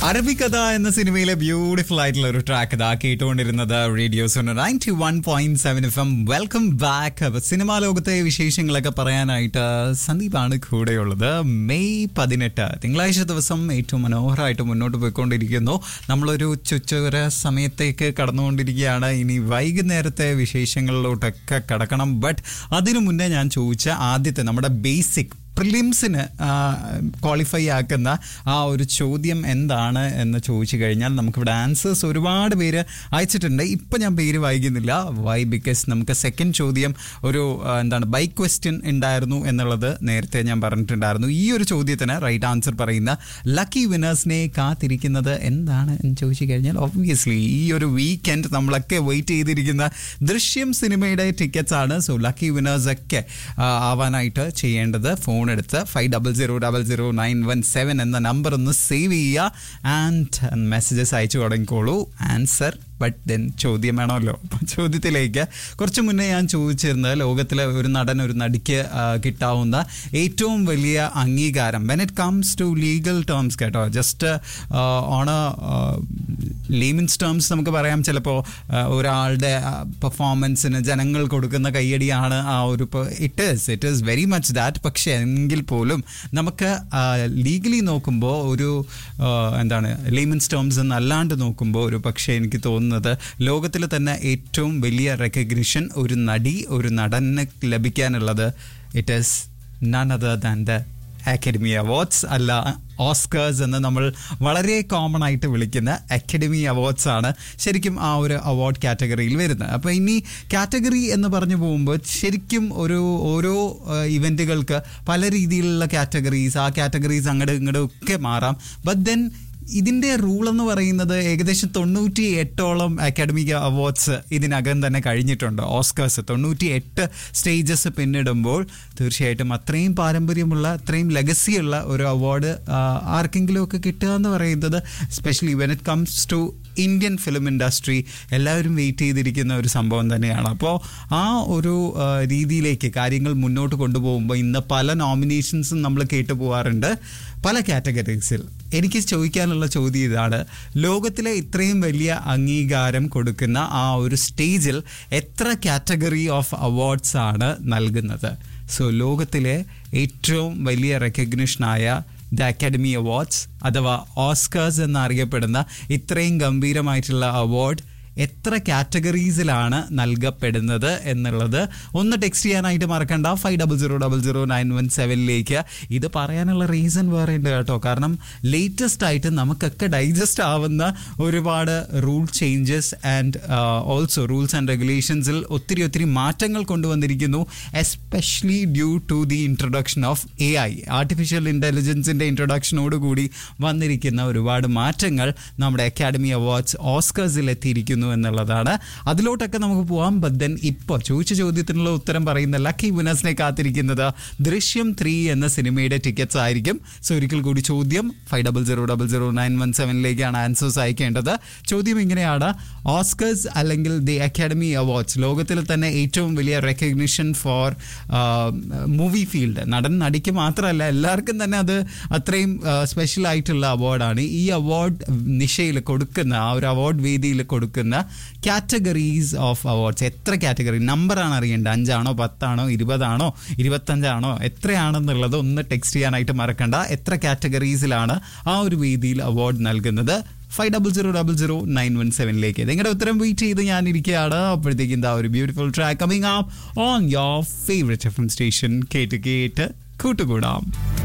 അറബിക്കഥ എന്ന സിനിമയിലെ ബ്യൂട്ടിഫുൾ ആയിട്ടുള്ള ഒരു ട്രാക്ക് ഇതാ കേട്ടുകൊണ്ടിരുന്നത് റേഡിയോ 91.7 FM. Welcome back. അപ്പൊ സിനിമാ ലോകത്തെ വിശേഷങ്ങളൊക്കെ പറയാനായിട്ട് സന്ദീപാണ് കൂടെയുള്ളത്. മെയ് 18 തിങ്കളാഴ്ച ദിവസം ഏറ്റവും മനോഹരമായിട്ട് മുന്നോട്ട് പോയിക്കൊണ്ടിരിക്കുന്നു. നമ്മളൊരു ചുച്ചുര സമയത്തേക്ക് കടന്നുകൊണ്ടിരിക്കുകയാണ്. ഇനി വൈകുന്നേരത്തെ വിശേഷങ്ങളിലോട്ടൊക്കെ കടക്കണം. ബട്ട് അതിനു മുന്നേ ഞാൻ ചോദിച്ച ആദ്യത്തെ നമ്മുടെ ബേസിക് പ്രിലിംസിന് ക്വാളിഫൈ ആക്കുന്ന ആ ഒരു ചോദ്യം എന്താണ് എന്ന് ചോദിച്ചു കഴിഞ്ഞാൽ നമുക്കിവിടെ ആൻസേഴ്സ് ഒരുപാട് പേര് അയച്ചിട്ടുണ്ട്. ഇപ്പം ഞാൻ പേര് വായിക്കുന്നില്ല. വൈ? ബിക്കോസ് നമുക്ക് സെക്കൻഡ് ചോദ്യം ഒരു ബൈക്ക് ക്വസ്റ്റ്യൻ ഉണ്ടായിരുന്നു എന്നുള്ളത് നേരത്തെ ഞാൻ പറഞ്ഞിട്ടുണ്ടായിരുന്നു. ഈ ഒരു ചോദ്യത്തിന് റൈറ്റ് ആൻസർ പറയുന്ന ലക്കി വിന്നേഴ്സിനെ കാത്തിരിക്കുന്നത് എന്താണ് എന്ന് ചോദിച്ചു കഴിഞ്ഞാൽ ഒബ്വിയസ്ലി ഈ ഒരു വീക്കെൻഡ് നമ്മളൊക്കെ വെയിറ്റ് ചെയ്തിരിക്കുന്ന ദൃശ്യം സിനിമയുടെ ടിക്കറ്റ്സ് ആണ്. സോ ലക്കി വിന്നേഴ്സൊക്കെ ആവാനായിട്ട് ചെയ്യേണ്ടത് ഫോൺ എടുത്ത് 50000917 എന്ന നമ്പർ ഒന്ന് സേവ് ചെയ്യുക ആൻഡ് മെസ്സേജസ് അയച്ചു തുടങ്ങിക്കോളൂ. ആൻസർ ബട്ട് ദെൻ ചോദ്യം വേണമല്ലോ. ചോദ്യത്തിലേക്ക് കുറച്ച് മുന്നേ ഞാൻ ചോദിച്ചിരുന്നത് ലോകത്തിലെ ഒരു നടൻ ഒരു നടിക്ക് കിട്ടാവുന്ന ഏറ്റവും വലിയ അംഗീകാരം when it comes to legal terms കേട്ടോ. ജസ്റ്റ് ഓൺ ലേമൻസ് ടേംസ് നമുക്ക് പറയാം. ചിലപ്പോൾ ഒരാളുടെ പെർഫോമൻസിന് ജനങ്ങൾ കൊടുക്കുന്ന കയ്യടിയാണ് ആ ഒരു it is very much that. പക്ഷേ എങ്കിൽ പോലും നമുക്ക് ലീഗലി നോക്കുമ്പോൾ ഒരു ലേമൻസ് ടേംസ് എന്നല്ലാണ്ട് നോക്കുമ്പോൾ ഒരു പക്ഷേ എനിക്ക് തോന്നുന്നത് ലോകത്തിൽ തന്നെ ഏറ്റവും വലിയ റെക്കഗ്നിഷൻ ഒരു നടി ഒരു നടന് ലഭിക്കാനുള്ളത് it is none other than the academy awards, അല്ല ഓസ്കേഴ്സ് എന്ന് നമ്മൾ വളരെ കോമൺ ആയിട്ട് വിളിക്കുന്ന അക്കാഡമി അവാർഡ്സ് ആണ് ശരിക്കും ആ ഒരു അവാർഡ് കാറ്റഗറിയിൽ വരുന്നത്. അപ്പോൾ ഇനി കാറ്റഗറി എന്ന് പറഞ്ഞു പോകുമ്പോൾ ശരിക്കും ഓരോ ഇവൻറ്റുകൾക്ക് പല രീതിയിലുള്ള കാറ്റഗറീസ്, ആ കാറ്റഗറീസ് അങ്ങോട്ട് ഇങ്ങോട്ടും ഒക്കെ മാറാം. ബട്ട് ദെൻ ഇതിൻ്റെ റൂൾ എന്ന് പറയുന്നത് ഏകദേശം 98ഓളം അക്കാഡമിക് അവാർഡ്സ് ഇതിനകം തന്നെ കഴിഞ്ഞിട്ടുണ്ട്. ഓസ്കേഴ്സ് 98 സ്റ്റേജസ് പിന്നിടുമ്പോൾ തീർച്ചയായിട്ടും അത്രയും പാരമ്പര്യമുള്ള അത്രയും ലെഗസിയുള്ള ഒരു അവാർഡ് ആർക്കെങ്കിലുമൊക്കെ കിട്ടുക എന്ന് പറയുന്നത് especially when it comes to Indian film industry എല്ലാവരും വെയിറ്റ് ചെയ്തിരിക്കുന്ന ഒരു സംഭവം തന്നെയാണ്. അപ്പോൾ ആ ഒരു രീതിയിലേക്ക് കാര്യങ്ങൾ മുന്നോട്ട് കൊണ്ടുപോകുമ്പോൾ ഇന്ന് പല നോമിനേഷൻസും നമ്മൾ കേട്ടു പോകാറുണ്ട് പല കാറ്റഗറീസിൽ. എനിക്ക് ചോദിക്കാനുള്ള ചോദ്യം ഇതാണ്: ലോകത്തിലെ ഇത്രയും വലിയ അംഗീകാരം കൊടുക്കുന്ന ആ ഒരു സ്റ്റേജിൽ എത്ര കാറ്റഗറി ഓഫ് അവാർഡ്സ് ആണ് നൽകുന്നത്? സോ ലോകത്തിലെ ഏറ്റവും വലിയ റെക്കഗ്നിഷനായ ദ അക്കാഡമി അവാർഡ്സ് അഥവാ ഓസ്കേഴ്സ് എന്നറിയപ്പെടുന്ന ഇത്രയും ഗംഭീരമായിട്ടുള്ള അവാർഡ് എത്ര കാറ്റഗറീസിലാണ് നൽകപ്പെടുന്നത് എന്നുള്ളത് ഒന്ന് ടെക്സ്റ്റ് ചെയ്യാനായിട്ട് മറക്കണ്ട. 50000917 ഇത് പറയാനുള്ള റീസൺ വേറെ ഉണ്ട് കേട്ടോ. കാരണം ലേറ്റസ്റ്റ് ആയിട്ട് നമുക്കൊക്കെ ഡൈജസ്റ്റ് ആവുന്ന ഒരുപാട് rule changes and also rules and റെഗുലേഷൻസിൽ ഒത്തിരി മാറ്റങ്ങൾ കൊണ്ടുവന്നിരിക്കുന്നു. Especially due to the introduction of AI, artificial ഇൻ്റലിജൻസിൻ്റെ ഇൻട്രൊഡക്ഷനോടുകൂടി വന്നിരിക്കുന്ന ഒരുപാട് മാറ്റങ്ങൾ നമ്മുടെ അക്കാഡമി അവാർഡ്സ് ഓസ്കേഴ്സിൽ എത്തിയിരിക്കുന്നു എന്നുള്ളതാണ്. അതിലോട്ടൊക്കെ നമുക്ക് പോവാം. ബട്ട് ദെൻ ഇപ്പോൾ ചോദിച്ച ചോദ്യത്തിനുള്ള ഉത്തരം പറയുന്ന ലക്കി വിനേഴ്സിനെ കാത്തിരിക്കുന്നത് ദൃശ്യം 3 എന്ന സിനിമയുടെ ടിക്കറ്റ്സ് ആയിരിക്കും. സോ ഒരിക്കൽ കൂടി ചോദ്യം 50000917 ആൻസേഴ്സ് അയക്കേണ്ടത്. ചോദ്യം ഇങ്ങനെയാണ്: ഓസ്കേഴ്സ് അല്ലെങ്കിൽ ദി അക്കാഡമി അവാർഡ്സ് ലോകത്തിൽ തന്നെ ഏറ്റവും വലിയ റെക്കഗ്നിഷൻ ഫോർ മൂവി ഫീൽഡ്, നടൻ നടിക്ക് മാത്രമല്ല എല്ലാവർക്കും തന്നെ അത് അത്രയും സ്പെഷ്യൽ ആയിട്ടുള്ള അവാർഡാണ്. ഈ അവാർഡ് നിശയിൽ കൊടുക്കുന്ന ആ ഒരു അവാർഡ് വേദിയിൽ കൊടുക്കുന്ന കാറ്റഗറീസ് ഓഫ് അവാർഡ്സ് എത്ര കാറ്റഗറി നമ്പറാണ് അറിയേണ്ടത്? 5 ആണോ 10 ആണോ 20 ആണോ 25 ആണോ എത്രയാണെന്നുള്ളത് ഒന്ന് ടെക്സ്റ്റ് ചെയ്യാനായിട്ട് മറക്കണ്ട. എത്ര കാറ്റഗറീസിലാണ് ആ ഒരു വേദിയിൽ അവാർഡ് നൽകുന്നത്? 50000917 നിങ്ങളുടെ ഉത്തരം വെയിറ്റ് ചെയ്ത് ഞാനിരിക്കുകയാണ്. അപ്പോഴത്തേക്കും എന്താ ഒരു beautiful track coming up on your favourite FM station. കേട്ട് കൂട്ടുകൂടാം.